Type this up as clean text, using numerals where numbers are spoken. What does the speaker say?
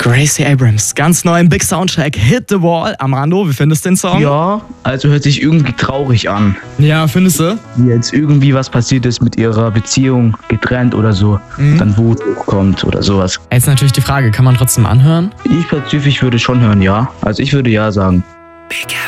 Gracie Abrams, ganz neu im Big Soundtrack Hit the Wall. Armando, wie findest du den Song? Ja, also hört sich irgendwie traurig an. Ja, findest du? Wie jetzt irgendwie was passiert ist mit ihrer Beziehung, getrennt oder so, dann Wut hochkommt oder sowas. Jetzt natürlich die Frage, kann man trotzdem anhören? Ich spezifisch würde schon hören, ja. Also ich würde ja sagen. Big